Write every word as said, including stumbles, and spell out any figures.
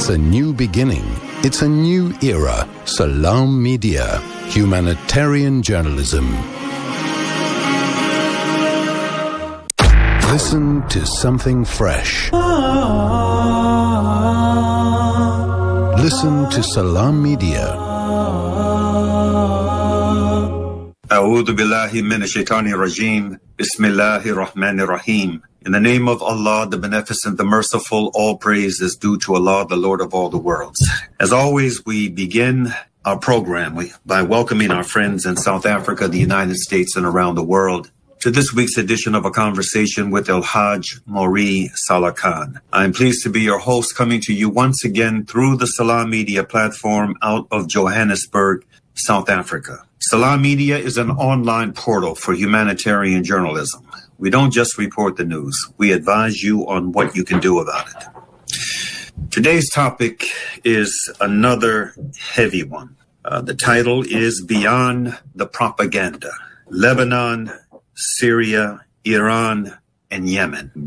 It's a new beginning. It's a new era. Salam Media. Humanitarian journalism. Listen to something fresh. Listen to Salam Media. A'udhu billahi minash shaitani rajim. Bismillahir rahmanir rahim. In the name of Allah, the Beneficent, the Merciful, all praise is due to Allah, the Lord of all the worlds. As always, we begin our program by welcoming our friends in South Africa, the United States, and around the world to this week's edition of A Conversation with El-Hajj Mauri Salah Khan. I'm pleased to be your host, coming to you once again through the Salam Media platform out of Johannesburg, South Africa. Salam Media is an online portal for humanitarian journalism. We don't just report the news. We advise you on what you can do about it. Today's topic is another heavy one. Uh, the title is Beyond the Propaganda: Lebanon, Syria, Iran, and Yemen.